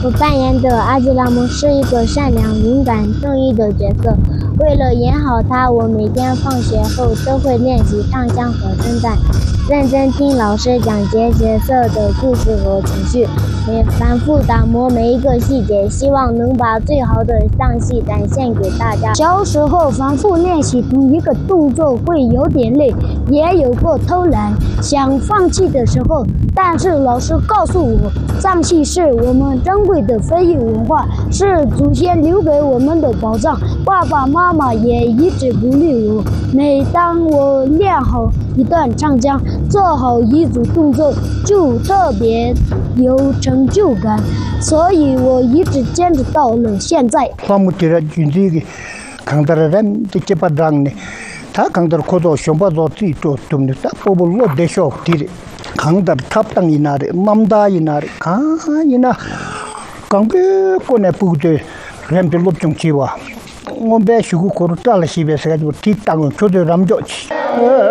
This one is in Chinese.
我扮演的阿基拉姆是一个善良、勇敢、正义的角色。为了演好它，我每天放学后都会练习唱腔和声带，认真听老师讲解角色的故事和情绪，反复打磨每一个细节，希望能把最好的上戏展现给大家。小时候反复练习同一个动作会有点累，也有过偷懒想放弃的时候，但是老师告诉我，上戏是我们珍贵的非遗文化，是祖先留给我们的宝藏。爸爸妈妈也一直鼓励我，每当我练好一段唱腔，做好一组动作，就特别有成就感，所以我一直坚持到了现在。 다 강들 코도 쇼바도 티도 tumni ta pobolo deshok tiri 강들 탑당 이나리 맘다 이나리 가이나 강베 코네 pude rempe lopchung chiwa ngombe shugu koru tala sibe sega titango chode ramjochi